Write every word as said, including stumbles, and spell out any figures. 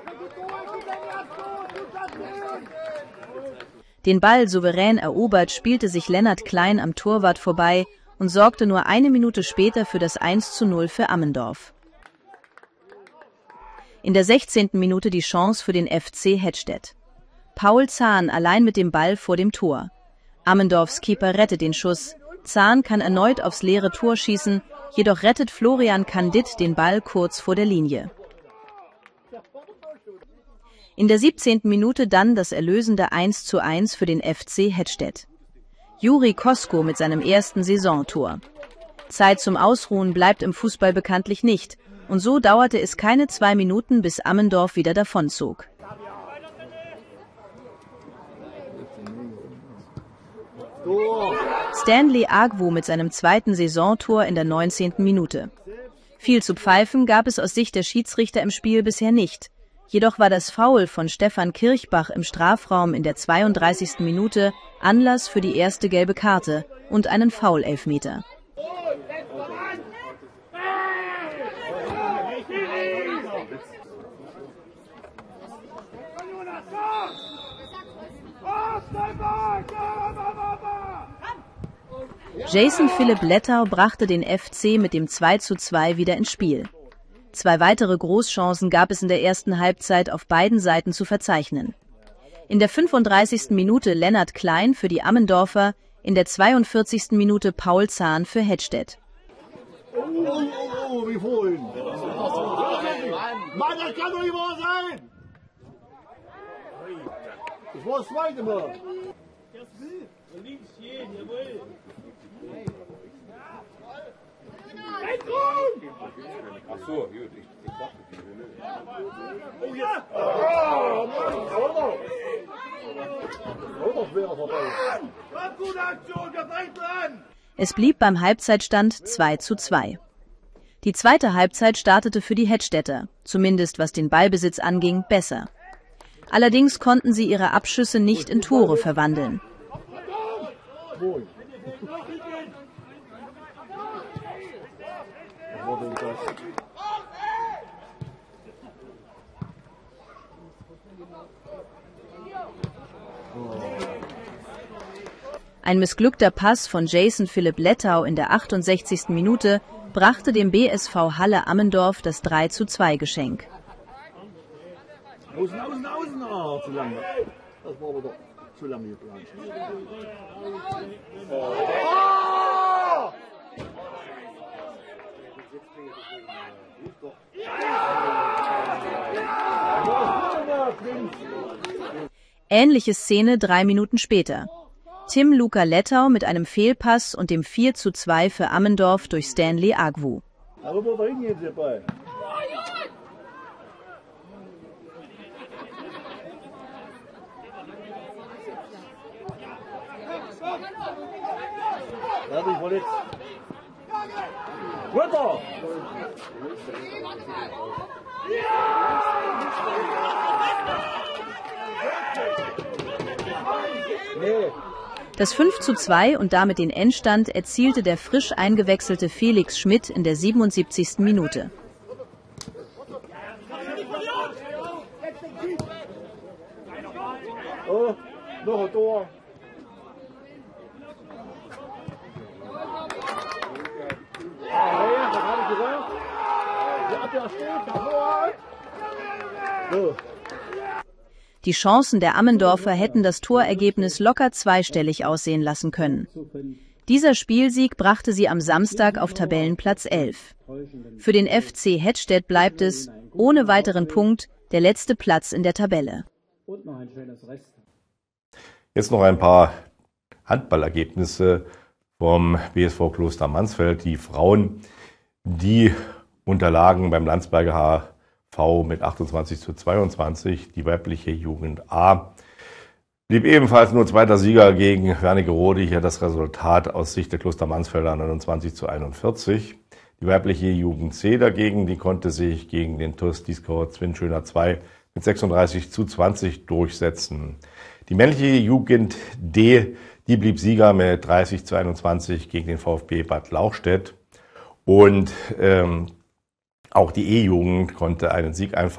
Den Ball souverän erobert, spielte sich Lennart Klein am Torwart vorbei und sorgte nur eine Minute später für das eins zu null für Ammendorf. In der sechzehnten Minute die Chance für den F C Hettstedt. Paul Zahn allein mit dem Ball vor dem Tor. Ammendorfs Keeper rettet den Schuss. Zahn kann erneut aufs leere Tor schießen, jedoch rettet Florian Kandit den Ball kurz vor der Linie. In der siebzehnten Minute dann das erlösende eins zu eins für den F C Hettstedt. Juri Kosko mit seinem ersten Saisontor. Zeit zum Ausruhen bleibt im Fußball bekanntlich nicht, und so dauerte es keine zwei Minuten, bis Ammendorf wieder davonzog. Stanley Agwu mit seinem zweiten Saisontor in der neunzehnten Minute. Viel zu pfeifen gab es aus Sicht der Schiedsrichter im Spiel bisher nicht. Jedoch war das Foul von Stefan Kirchbach im Strafraum in der zweiunddreißigsten Minute Anlass für die erste gelbe Karte und einen Foul-Elfmeter. Jason Philipp Lettau brachte den F C mit dem zwei zu zwei wieder ins Spiel. Zwei weitere Großchancen gab es in der ersten Halbzeit auf beiden Seiten zu verzeichnen. In der fünfunddreißigsten Minute Lennart Klein für die Ammendorfer, in der zweiundvierzigsten Minute Paul Zahn für Hettstedt. Oh, oh, oh, wie vorhin. Mann, das kann doch nicht wahr sein! Das war das zweite Mal. Ach so, gut, ich, ich dachte, oh ja! Oh, Mann, oh, wäre vorbei. Gute Aktion, der bleibt dran! Es blieb beim Halbzeitstand zwei zu zwei. Die zweite Halbzeit startete für die Hettstedter, zumindest was den Ballbesitz anging, besser. Allerdings konnten sie ihre Abschüsse nicht in Tore verwandeln. Ein missglückter Pass von Jason Philipp Lettau in der achtundsechzigsten Minute brachte dem B S V Halle Ammendorf das drei zu zwei Geschenk. Außen, außen, außen, oh, zu lange. Das war aber doch zu lange geplant. Oh! Ähnliche Szene drei Minuten später. Tim Luca Lettau mit einem Fehlpass und dem vier zu zwei für Ammendorf durch Stanley Agwu. Aber wo war jetzt der Ball? Da habe ich verletzt. Runter! Nee. Das fünf zu zwei und damit den Endstand erzielte der frisch eingewechselte Felix Schmidt in der siebenundsiebzigsten Minute. Oh, noch ein Tor. Ja, was habe ich gesagt? Die Abwehr steht, davor. So. Die Chancen der Ammendorfer hätten das Torergebnis locker zweistellig aussehen lassen können. Dieser Spielsieg brachte sie am Samstag auf Tabellenplatz elf. Für den F C Hettstedt bleibt es, ohne weiteren Punkt, der letzte Platz in der Tabelle. Jetzt noch ein paar Handballergebnisse vom B S V Kloster Mansfeld. Die Frauen, die unterlagen beim Landsberger H V mit achtundzwanzig zu zweiundzwanzig. Die weibliche Jugend A blieb ebenfalls nur zweiter Sieger gegen Wernigerode. Hier das Resultat aus Sicht der Kloster Mansfelder neunundzwanzig zu einundvierzig. Die weibliche Jugend C dagegen, die konnte sich gegen den T U S Dieskau Zwinschöner zwei mit sechsunddreißig zu zwanzig durchsetzen. Die männliche Jugend D, die blieb Sieger mit dreißig zu einundzwanzig gegen den VfB Bad Lauchstädt. Und ähm, auch die E-Jugend konnte einen Sieg einfahren.